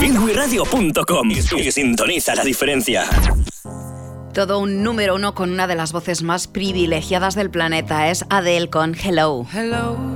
WeRadio.com y sintoniza la diferencia. Todo un número 1 con una de las voces más privilegiadas del planeta es Adele con Hello. Hello.